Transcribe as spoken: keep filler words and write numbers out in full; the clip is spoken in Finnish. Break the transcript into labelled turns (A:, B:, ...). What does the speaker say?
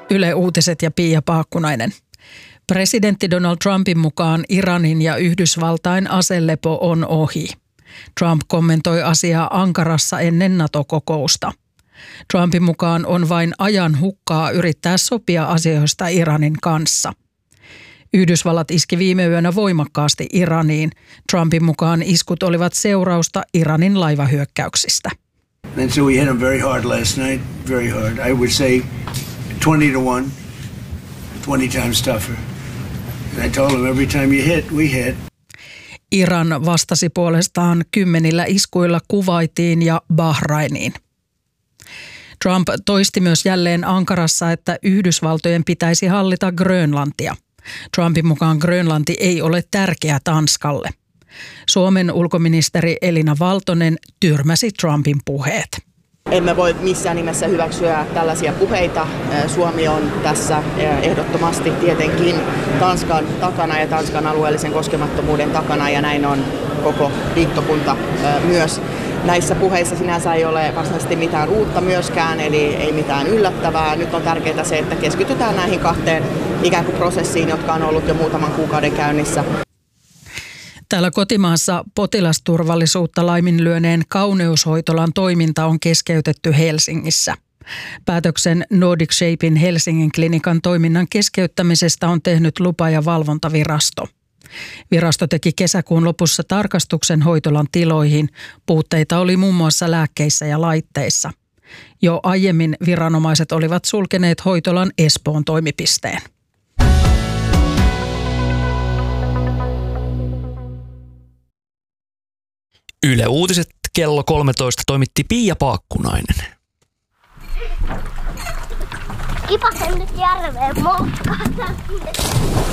A: Yle Uutiset ja Pia Paakkunainen. Presidentti Donald Trumpin mukaan Iranin ja Yhdysvaltain aselepo on ohi. Trump kommentoi asiaa Ankarassa ennen NATO-kokousta. Trumpin mukaan on vain ajan hukkaa yrittää sopia asioista Iranin kanssa. Yhdysvallat iski viime yönä voimakkaasti Iraniin. Trumpin mukaan iskut olivat seurausta Iranin laivahyökkäyksistä.
B: And so we hit them very hard last night, very hard. I would say twenty to one, twenty times tougher. And I told them every time you hit, we hit.
A: Iran vastasi puolestaan kymmenillä iskuilla Kuwaitiin ja Bahrainiin. Trump toisti myös jälleen Ankarassa, että Yhdysvaltojen pitäisi hallita Grönlantia. Trumpin mukaan Grönlanti ei ole tärkeä Tanskalle. Suomen ulkoministeri Elina Valtonen tyrmäsi Trumpin puheet.
C: Emme voi missään nimessä hyväksyä tällaisia puheita. Suomi on tässä ehdottomasti tietenkin Tanskan takana ja Tanskan alueellisen koskemattomuuden takana, ja näin on koko liittokunta myös. Näissä puheissa sinänsä ei ole varsinaisesti mitään uutta myöskään, eli ei mitään yllättävää. Nyt on tärkeää se, että keskitytään näihin kahteen ikään kuin prosessiin, jotka on ollut jo muutaman kuukauden käynnissä.
A: Täällä kotimaassa potilasturvallisuutta laiminlyöneen kauneushoitolan toiminta on keskeytetty Helsingissä. Päätöksen Nordic Shapen Helsingin klinikan toiminnan keskeyttämisestä on tehnyt lupa- ja valvontavirasto. Virasto teki kesäkuun lopussa tarkastuksen hoitolan tiloihin. Puutteita oli muun muassa lääkkeissä ja laitteissa. Jo aiemmin viranomaiset olivat sulkeneet hoitolan Espoon toimipisteen.
D: Yle Uutiset kello kolmetoista toimitti Pia Paakkunainen.
E: Kipasen nyt järveen moukkaan.